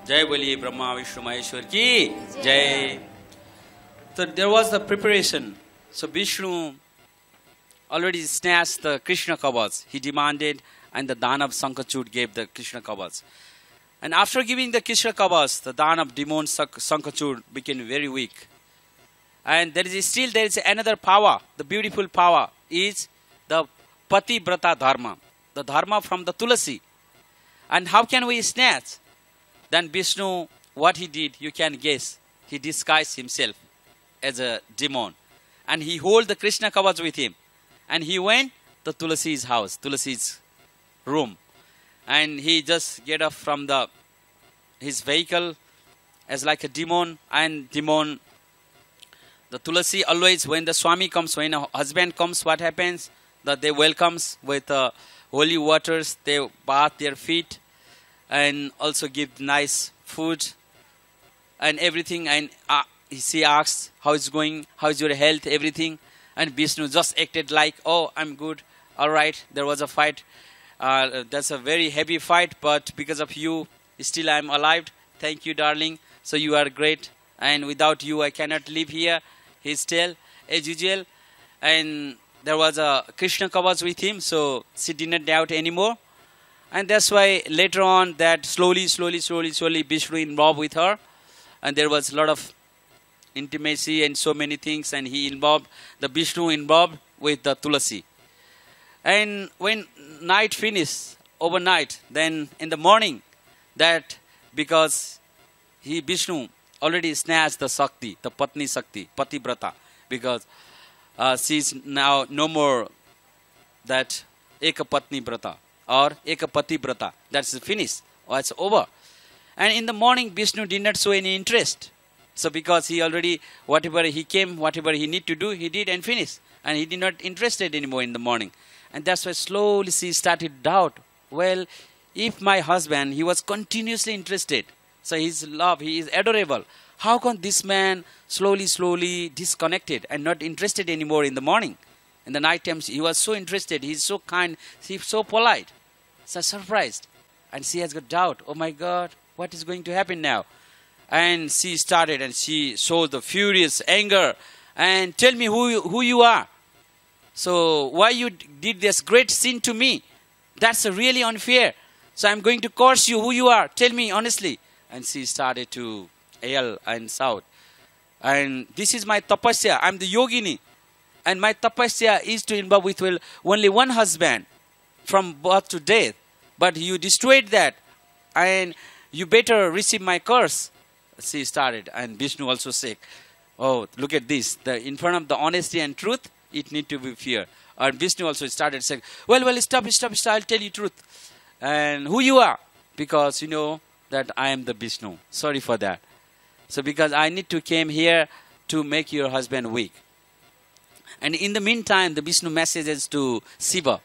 Jai Boli Brahma Vishnu Maheshwar ki Jai. So there was the preparation. So Vishnu already snatched the Krishna Kavach. He demanded, and the Danav Sankachud gave the Krishna Kavach. And after giving the Krishna Kavach, the Danav demon Sankachud became very weak. And there is another power. The beautiful power is the Pativrata Dharma, the Dharma from the Tulasi. And how can we snatch? Then Vishnu, what he did, you can guess. He disguised himself as a demon. And he held the Krishna Kavach with him. And he went to Tulasi's house, Tulasi's room. And he just get up from his vehicle as like a demon. And demon, the Tulasi always, when the Swami comes, when a husband comes, what happens? That they welcomes with holy waters, they bath their feet and also give nice food and everything. And she asks, how is going, how is your health, everything. And Vishnu just acted like, oh, I'm good, all right. There was a fight. That's a very heavy fight, but because of you, still I'm alive. Thank you, darling. So you are great. And without you, I cannot live here. He's still, as usual. And there was a Krishna Kavach with him, so she did not doubt anymore. And that's why later on that slowly, Vishnu involved with her. And there was a lot of intimacy and so many things. And the Vishnu involved with the Tulasi. And when night finished, overnight, then in the morning, that because Vishnu already snatched the Sakti, the Patni Sakti, Pativrata, because she's now no more that Ekapatni Vrata or Ekapati Vrata. That's finished, or it's over. And in the morning, Vishnu did not show any interest. So because he already, whatever he came, whatever he need to do, he did and finished. And he did not interested anymore in the morning. And that's why slowly she started doubt. Well, if my husband, he was continuously interested. So his love, he is adorable. How come this man slowly disconnected and not interested anymore in the morning? In the night times, he was so interested. He's so kind. He's so polite. So surprised. And she has got doubt. Oh my God, what is going to happen now? And she started and she showed the furious anger. And tell me who you are. So why you did this great sin to me? That's really unfair. So I'm going to curse you who you are. Tell me honestly. And she started to yell and shout. And this is my tapasya. I'm the yogini. And my tapasya is to involve with only one husband from birth to death. But you destroyed that. And you better receive my curse. She started. And Vishnu also said, oh, look at this. In front of the honesty and truth, it need to be fear. And Vishnu also started saying, well, stop. I'll tell you truth. And who you are? Because you know that I am the Vishnu. Sorry for that. So because I need to came here to make your husband weak. And in the meantime, the Vishnu messages to Shiva.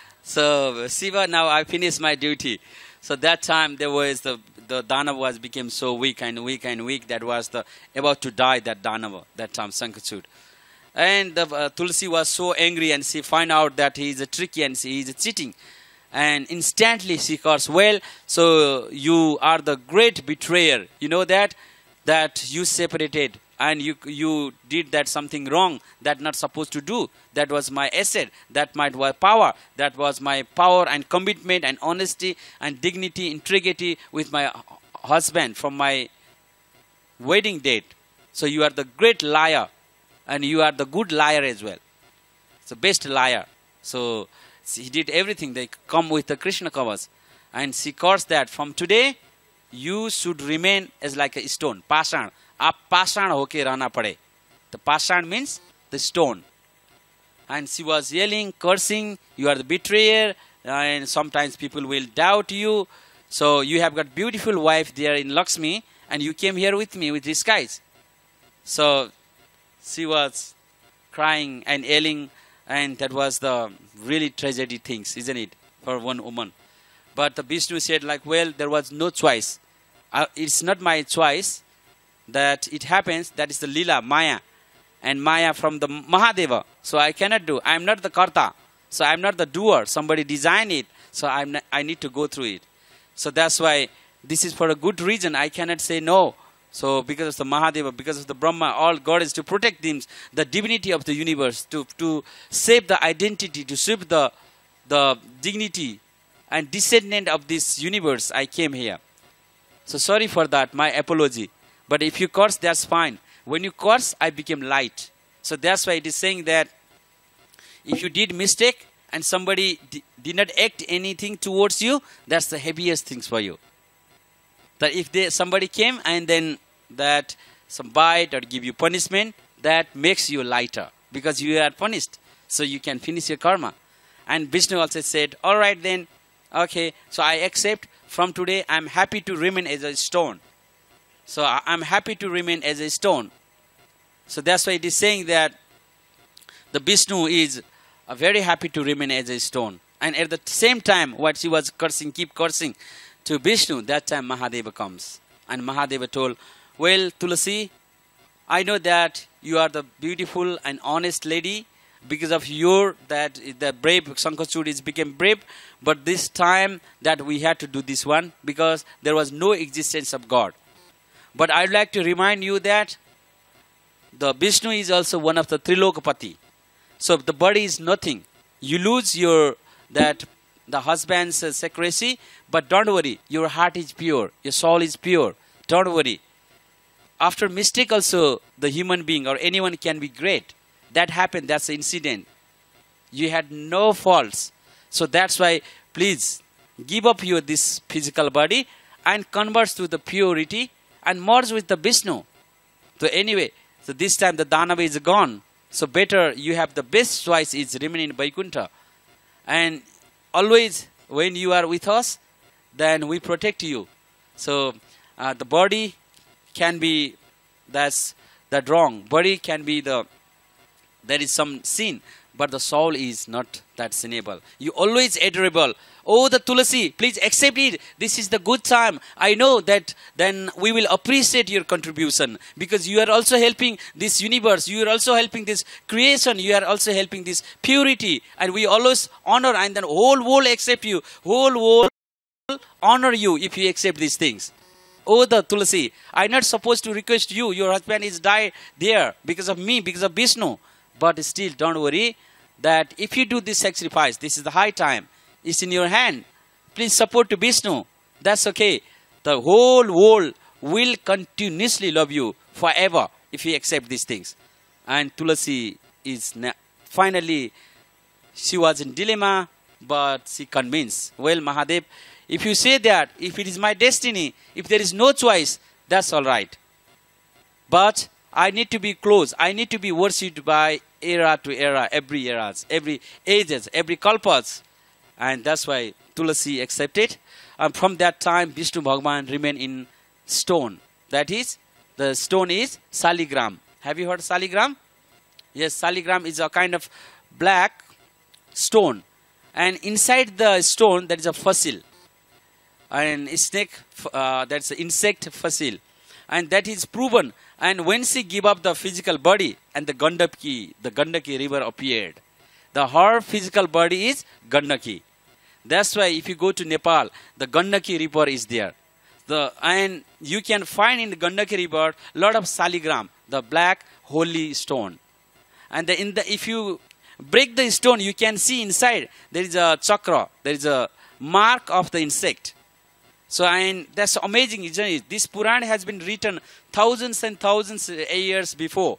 So Shiva, now I finished my duty. So that time there was the Danava became so weak. That was about to die, that Danava, that time, Sankachud. And Tulsi was so angry and she found out that he is a tricky and he is cheating. And instantly she cursed, well, so you are the great betrayer. You know that you separated and you did that something wrong that not supposed to do. That was my asset. That might was power. That was my power and commitment and honesty and dignity, integrity with my husband from my wedding date. So you are the great liar and you are the good liar as well. So best liar. So he did everything. They come with the Krishna Kavach. And she cursed that from today, you should remain as like a stone. Pashan. Aap pashan hoke rehna pade. The pashan means the stone. And she was yelling, cursing, you are the betrayer. And sometimes people will doubt you. So you have got beautiful wife there in Lakshmi. And you came here with me with disguise. So she was crying and yelling. And that was the really tragedy things, isn't it, for one woman. But the Vishnu said like, well, there was no choice. It's not my choice that it happens. That is the Leela, Maya. And Maya from the Mahadeva. So I cannot do. I am not the Karta. So I am not the doer. Somebody designed it. So I need to go through it. So that's why this is for a good reason. I cannot say no. So because of the Mahadeva, because of the Brahma, all God is to protect them, the divinity of the universe, to save the identity, to save the dignity and descendant of this universe. I came here. So sorry for that, my apology. But if you curse, that's fine. When you curse, I became light. So that's why it is saying that if you did mistake and somebody did not act anything towards you, that's the heaviest things for you. That if somebody came and then that some bite or give you punishment, that makes you lighter because you are punished. So you can finish your karma. And Vishnu also said, all right then, okay, so I accept. From today, I'm happy to remain as a stone. So I'm happy to remain as a stone. So that's why it is saying that the Vishnu is very happy to remain as a stone. And at the same time, what she was cursing, keep cursing to Vishnu, that time Mahadeva comes. And Mahadeva told, well, Tulasi, I know that you are the beautiful and honest lady. Because of the brave, Shankachud became brave. But this time that we had to do this one, because there was no existence of God. But I'd like to remind you that the Vishnu is also one of the Trilokapati. So the body is nothing. You lose the husband's secrecy, but don't worry, your heart is pure, your soul is pure. Don't worry. After mistake also, the human being or anyone can be great. That happened, that's the incident. You had no faults. So that's why, please, give up this physical body and convert to the purity and merge with the Vishnu. So anyway, so this time the Danava is gone. So better you have the best choice is remain in Vaikuntha. And always when you are with us, then we protect you. So the body can be, that's that wrong. Body can be there is some sin, but the soul is not that sinnable. You always adorable. Oh, the Tulasi, please accept it. This is the good time. I know that then we will appreciate your contribution because you are also helping this universe. You are also helping this creation. You are also helping this purity. And we always honor and then whole world accept you. Whole world honor you if you accept these things. Oh, the Tulasi, I'm not supposed to request you. Your husband is died there because of me, because of Vishnu. But still, don't worry that if you do this sacrifice, this is the high time. It's in your hand. Please support to Vishnu. That's okay. The whole world will continuously love you forever if you accept these things. And Tulasi is finally, she was in dilemma, but she convinced. Well, Mahadev, if you say that, if it is my destiny, if there is no choice, that's all right. But I need to be close. I need to be worshipped by era to era, every eras, every ages, every kalpas. And that's why Tulasi accepted. And from that time, Vishnu Bhagavan remained in stone. That is, the stone is Saligram. Have you heard Saligram? Yes, Saligram is a kind of black stone. And inside the stone, there is a fossil. And snake, that's an insect fossil. And that is proven. And when she gave up the physical body and the Gandaki river appeared. Her physical body is Gandaki. That's why if you go to Nepal, the Gandaki river is there. And you can find in the Gandaki river a lot of Saligram, the black holy stone. And if you break the stone, you can see inside there is a chakra, there is a mark of the insect. So, and that's amazing, isn't it? This Puran has been written thousands and thousands of years before.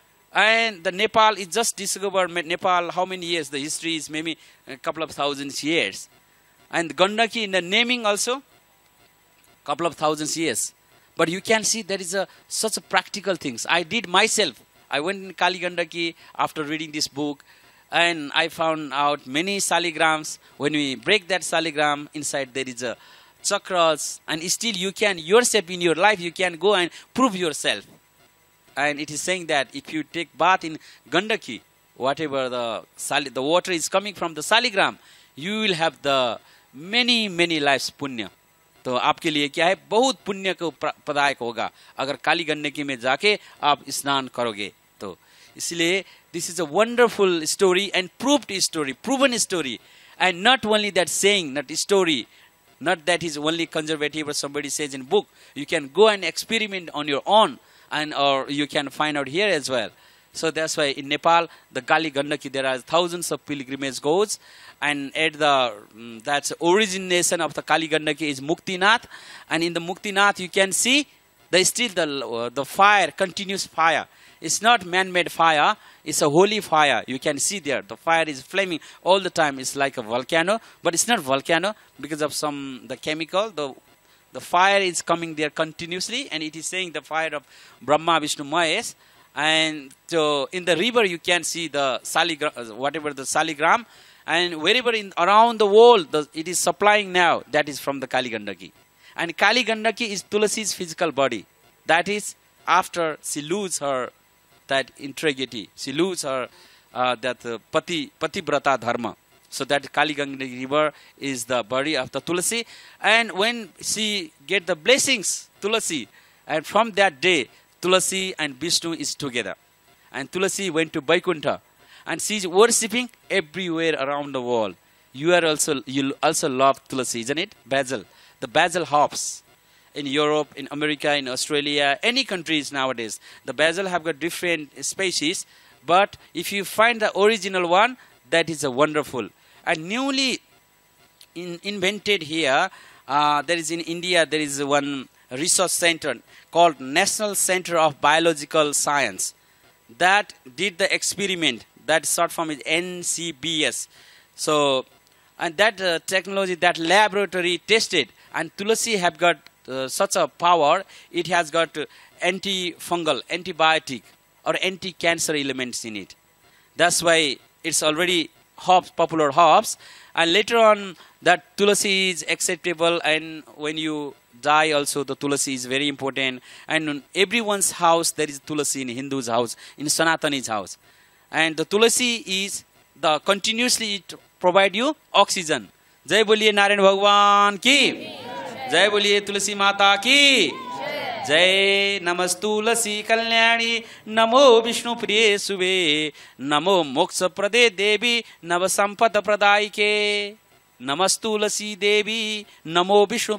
And the Nepal is just discovered. Nepal, how many years? The history is maybe a couple of thousands years. And Gandaki in the naming also, couple of thousands years. But you can see there is such a practical things. I did myself. I went in Kali Gandaki after reading this book. And I found out many saligrams. When we break that saligram, inside there is a chakras, and still you can yourself in your life you can go and prove yourself. And it is saying that if you take bath in Gandaki, whatever the water is coming from the saligram, you will have the many lives punya. तो आपके लिए क्या है, बहुत पुण्य को प्रदायक होगा अगर काली गंडकी में जाके आप स्नान करोगे तो. इसलिए this is a wonderful story and proved story, proven story, and not only that saying, not story. Not that is only conservative or somebody says in book. You can go and experiment on your own, and or you can find out here as well. So that's why in Nepal, the Kali Gandaki, there are thousands of pilgrimage goes, and at the that's origination of the Kali Gandaki is Muktinath, and in the Muktinath you can see the fire, continuous fire. It's not man-made fire, it's a holy fire. You can see there, the fire is flaming all the time. It's like a volcano, but it's not volcano because of the chemical. The fire is coming there continuously, and it is saying the fire of Brahma, Vishnu, Mahesh. And so in the river you can see the whatever the saligram, and wherever around the world it is supplying now, that is from the Kali Gandaki. And Kali Gandaki is Tulasi's physical body. That is after she loses her that integrity, she loses her Pativrata dharma. So that Kali Gandaki river is the body of the Tulasi. And when she get the blessings, Tulasi, and from that day Tulasi and Vishnu is together. And Tulasi went to Vaikuntha, and she is worshipping everywhere around the world. You also love Tulasi, isn't it? Basil. The basil hops in Europe, in America, in Australia, any countries nowadays. The basil have got different species, but if you find the original one, that is a wonderful. And newly invented here, there is in India, there is one research center called National Center of Biological Science that did the experiment. That short form is NCBS. So, and that technology, that laboratory tested, and Tulasi have got such a power. It has got antifungal, antibiotic, or anti-cancer elements in it. That's why it's already popular herbs. And later on, that Tulasi is acceptable, and when you die also, the Tulasi is very important. And in everyone's house there is Tulasi, in Hindu's house, in Sanatani's house. And the Tulasi is the continuously it provide you oxygen. Jai boliye Narayan Bhagwan ki, Jai boliye Tulasi Mata ki, Jai Namastulasi Kalyani, Namo Vishnu Priye Sube, Namo Moksha Prade Devi, Navasampada Pradaike. Namastulasi Devi, Namo Vishnu